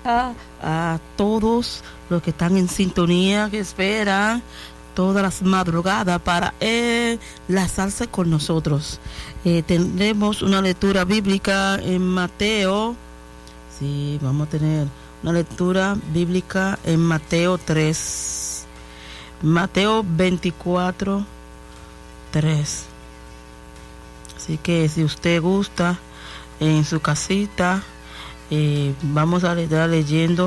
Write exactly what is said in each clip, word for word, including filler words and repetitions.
a, a todos los que están en sintonía, que esperan todas las madrugadas para enlazarse con nosotros. Eh, tendremos una lectura bíblica en Mateo. Sí, vamos a tener una lectura bíblica en Mateo tres. Mateo veinticuatro, tres. Así que si usted gusta, en su casita, eh, vamos a estar leyendo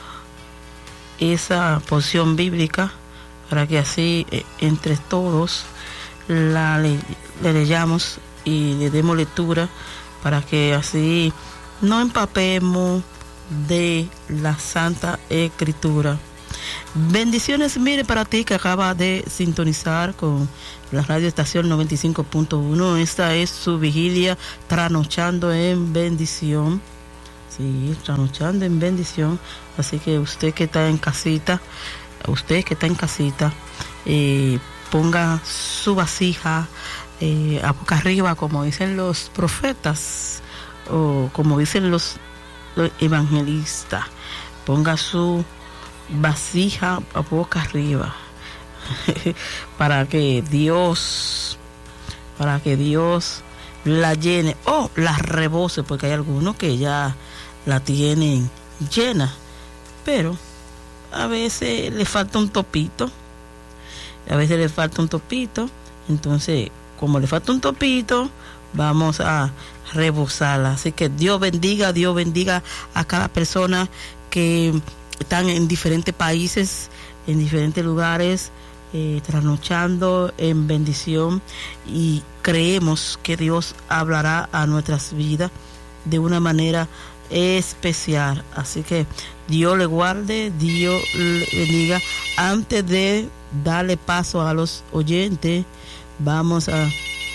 esa porción bíblica para que así eh, entre todos la le, le leyamos y le demos lectura, para que así no empapemos de la Santa Escritura. Bendiciones, mire, para ti que acaba de sintonizar con la radio estación noventa y cinco punto uno. Esta es su vigilia trasnochando en bendición. Sí, trasnochando en bendición. Así que usted que está en casita, usted que está en casita, eh, ponga su vasija eh, a boca arriba, como dicen los profetas, o como dicen los, los evangelistas. Ponga su vasija a boca arriba para que Dios para que Dios la llene o la rebose, porque hay algunos que ya la tienen llena, pero a veces le falta un topito a veces le falta un topito entonces, como le falta un topito, vamos a rebosarla. Así que Dios bendiga, Dios bendiga a cada persona que están en diferentes países, en diferentes lugares, eh, trasnochando en bendición, y creemos que Dios hablará a nuestras vidas de una manera especial. Así que Dios le guarde, Dios le bendiga. Antes de darle paso a los oyentes, vamos a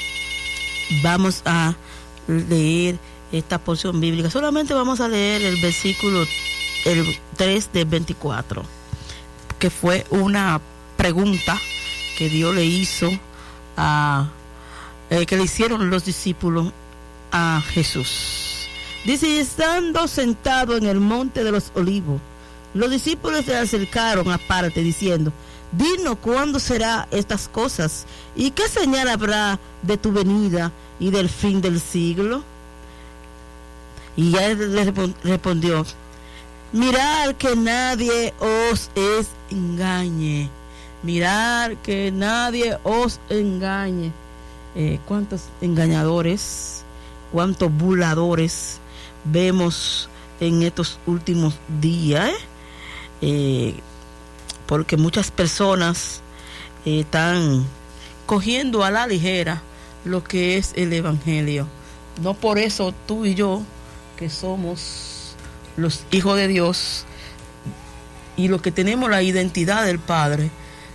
vamos a leer esta porción bíblica. Solamente vamos a leer el versículo el tres de veinticuatro, que fue una pregunta que Dios le hizo a eh, que le hicieron los discípulos a Jesús. Dice: y estando sentado en el monte de los olivos, los discípulos se acercaron aparte diciendo: dinos cuándo será estas cosas, y qué señal habrá de tu venida y del fin del siglo. Y él le respondió: mirad que nadie os engañe. Mirad que nadie os engañe. Eh, ¿Cuántos engañadores, cuántos burladores vemos en estos últimos días? Eh? Eh, porque muchas personas eh, están cogiendo a la ligera lo que es el Evangelio. No por eso tú y yo, que somos los hijos de Dios y los que tenemos la identidad del Padre,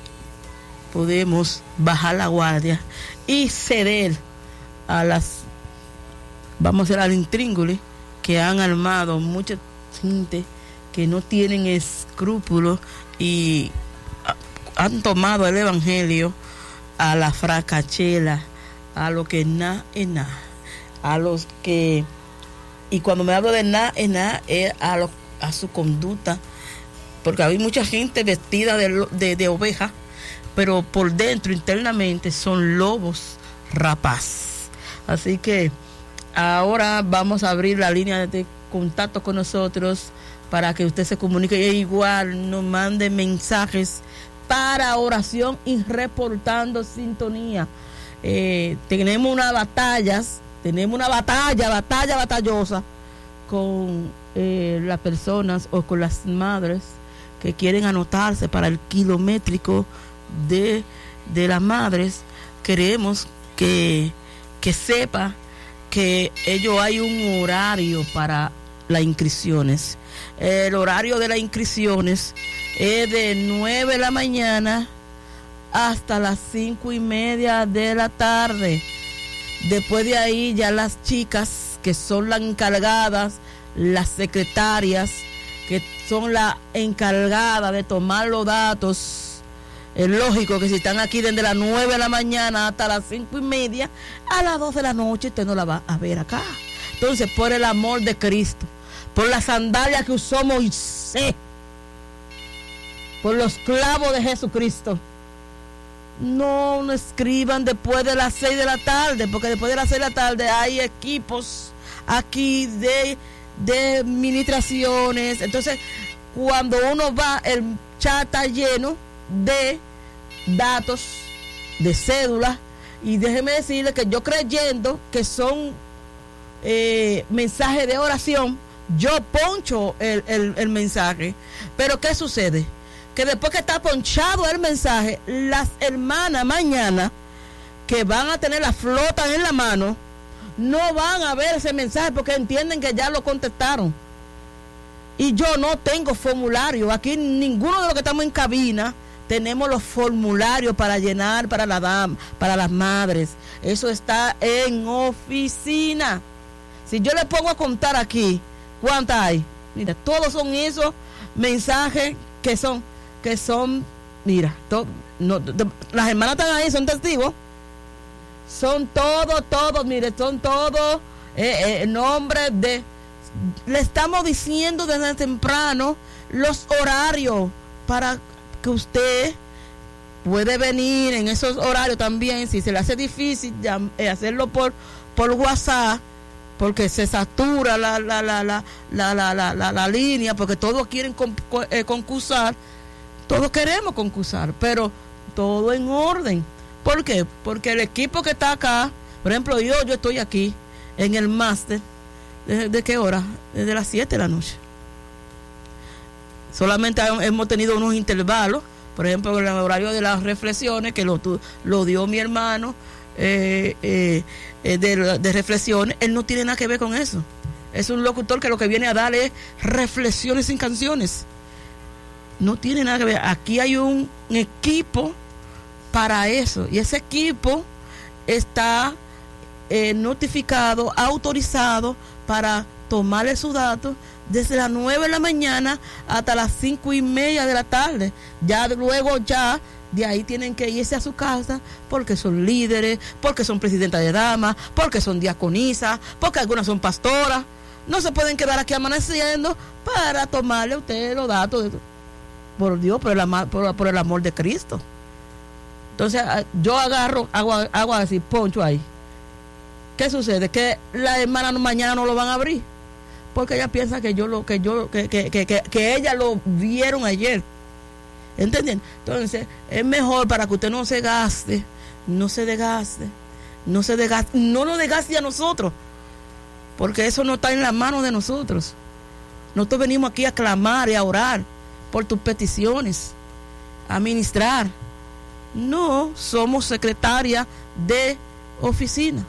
podemos bajar la guardia y ceder a las, vamos a decir, al intríngulis que han armado mucha gente que no tienen escrúpulos y han tomado el Evangelio a la fracachela, a lo que nada es nada, a los que, y cuando me hablo de nada es nada, es a, lo, a su conducta, porque hay mucha gente vestida de, de, de oveja, pero por dentro, internamente, son lobos rapaz. Así que ahora vamos a abrir la línea de contacto con nosotros para que usted se comunique, e igual nos mande mensajes para oración y reportando sintonía. Eh, tenemos unas batallas, tenemos una batalla, batalla batallosa con eh, las personas o con las madres que quieren anotarse para el kilométrico de, de las madres. Queremos que, que sepa que ellos hay un horario para las inscripciones. El horario de las inscripciones es de nueve de la mañana hasta las cinco y media de la tarde. Después de ahí ya las chicas que son las encargadas, las secretarias que son las encargadas de tomar los datos, es lógico que si están aquí desde las nueve de la mañana hasta las cinco y media, a las dos de la noche usted no la va a ver acá. Entonces, por el amor de Cristo, por la sandalia que usó Moisés, por los clavos de Jesucristo. No, no escriban después de las seis de la tarde, porque después de las seis de la tarde hay equipos aquí de, de ministraciones. Entonces, cuando uno va, el chat está lleno de datos, de cédulas, y déjeme decirle que yo, creyendo que son eh, mensajes de oración, yo poncho el, el, el mensaje. Pero ¿qué sucede? Que después que está ponchado el mensaje, las hermanas mañana que van a tener la flota en la mano no van a ver ese mensaje porque entienden que ya lo contestaron. Y yo no tengo formulario. Aquí ninguno de los que estamos en cabina tenemos los formularios para llenar para la dama, para las madres. Eso está en oficina. Si yo le pongo a contar aquí, ¿cuántas hay? Mira, todos son esos mensajes que son que son, mira, to, no, de, las hermanas están ahí, son testigos, son todos, todos, mire, son todos eh, eh, nombres de, le estamos diciendo desde temprano los horarios para que usted puede venir en esos horarios también, si se le hace difícil ya, eh, hacerlo por, por WhatsApp, porque se satura la, la, la, la, la, la, la, la, la línea, porque todos quieren con, eh, concursar. Todos queremos concursar, pero todo en orden. ¿Por qué? Porque el equipo que está acá, por ejemplo, yo yo estoy aquí en el máster. ¿De, de qué hora? Desde las siete de la noche. Solamente hemos tenido unos intervalos, por ejemplo, en el horario de las reflexiones, que lo, lo dio mi hermano eh, eh, eh, de, de reflexiones. Él no tiene nada que ver con eso. Es un locutor que lo que viene a dar es reflexiones sin canciones. No tiene nada que ver. Aquí hay un, un equipo para eso. Y ese equipo está eh, notificado, autorizado para tomarle sus datos desde las nueve de la mañana hasta las cinco y media de la tarde. Ya luego ya de ahí tienen que irse a su casa porque son líderes, porque son presidentas de damas, porque son diaconisas, porque algunas son pastoras. No se pueden quedar aquí amaneciendo para tomarle a ustedes los datos de por Dios, por el, amor, por, por el amor de Cristo. Entonces yo agarro, hago, hago así, poncho ahí. ¿Qué sucede? Que las hermanas mañana no lo van a abrir, porque ella piensa que yo lo, que yo, que, que, que, que, que ella lo vieron ayer. ¿Entienden? Entonces, es mejor para que usted no se gaste, no se desgaste, no se desgaste, no lo desgaste a nosotros, porque eso no está en la mano de nosotros. Nosotros venimos aquí a clamar y a orar por tus peticiones, a ministrar. No somos secretaria de oficina.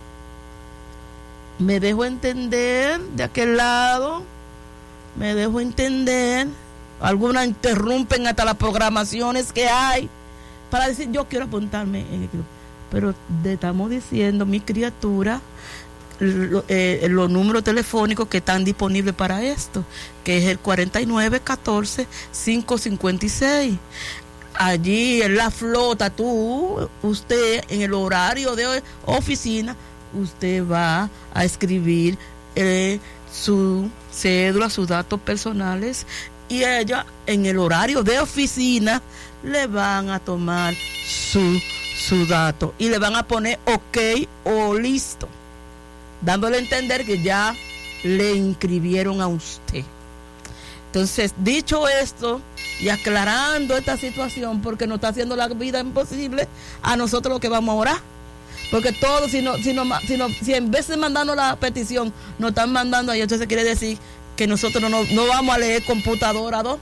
Me dejo entender de aquel lado, me dejo entender. Algunas interrumpen hasta las programaciones que hay para decir yo quiero apuntarme en el club. Pero te estamos diciendo, mi criatura, lo, eh, los números telefónicos que están disponibles para esto, que es el cuarenta y nueve catorce cinco cincuenta y seis. Allí en la flota, tú, usted en el horario de oficina, usted va a escribir eh, su cédula, sus datos personales, y ella en el horario de oficina le van a tomar su, su dato y le van a poner ok o listo, dándole a entender que ya le inscribieron a usted. Entonces, dicho esto y aclarando esta situación, porque nos está haciendo la vida imposible a nosotros lo que vamos a orar, porque todos, si, no, si, no, si, no, si en vez de mandarnos la petición nos están mandando ahí, entonces quiere decir que nosotros no, no, no vamos a leer computadora dos.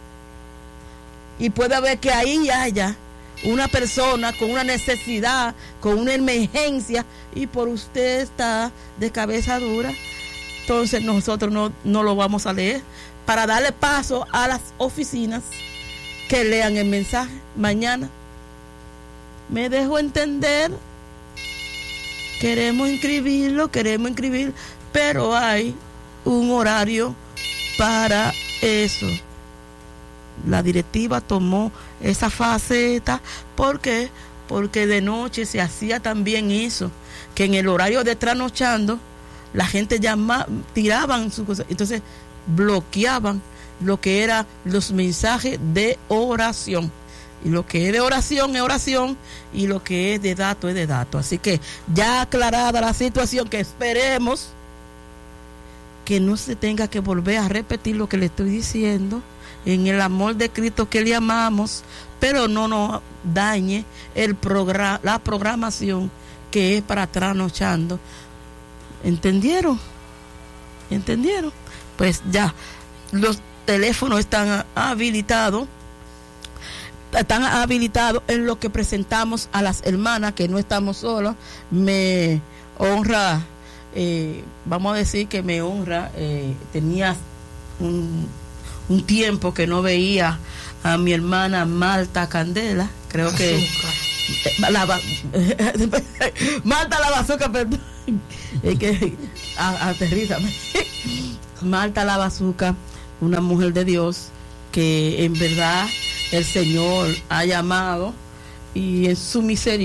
Y puede haber que ahí haya una persona con una necesidad, con una emergencia, y por usted está de cabeza dura, entonces nosotros no, no lo vamos a leer, para darle paso a las oficinas que lean el mensaje mañana. Me dejo entender. Queremos inscribirlo, queremos inscribir, pero hay un horario para eso. La directiva tomó esa faceta. ¿Por qué? Porque de noche se hacía también eso, que en el horario de trasnochando la gente llama, tiraban sus cosas. Entonces bloqueaban lo que eran los mensajes de oración. Y lo que es de oración es oración, y lo que es de dato es de dato. Así que ya aclarada la situación, que esperemos que no se tenga que volver a repetir lo que le estoy diciendo, en el amor de Cristo que le amamos, pero no nos dañe el programa, la programación que es para trasnochando. ¿Entendieron? ¿Entendieron? Pues ya, los teléfonos están habilitados, están habilitados en lo que presentamos a las hermanas, que no estamos solas. Me honra, eh, vamos a decir que me honra, eh, tenía un, un tiempo que no veía a mi hermana Marta Candela, creo que eh, la, Marta la Bazuca, perdón, es que a, aterrízame. Marta la Bazuca, una mujer de Dios que en verdad el Señor ha llamado, y en su misericordia